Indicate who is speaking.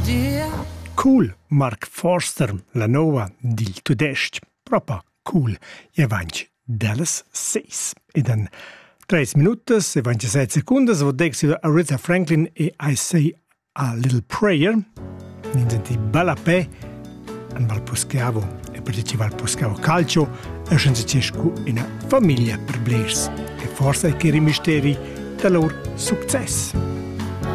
Speaker 1: dear.
Speaker 2: Cool, Mark Forster, la nova dil tudest. Propa cool. E avanti dallas 6. E dan 3 minutos e 27 sekundas vo dexi Aretha Franklin e I Say a Little Prayer. Ninzenti balapè an Valposcavo e per dici Valposcavo calcio e senza cescu in famiglia per blers. E forse che i misteri da loro successo.